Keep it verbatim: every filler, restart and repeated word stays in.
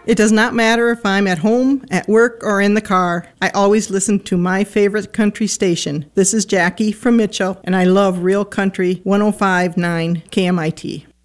It does not matter if I'm at home, at work, or in the car. I always listen to my favorite country station. This is Jackie from Mitchell, and I love Real Country one oh five point nine K M I T.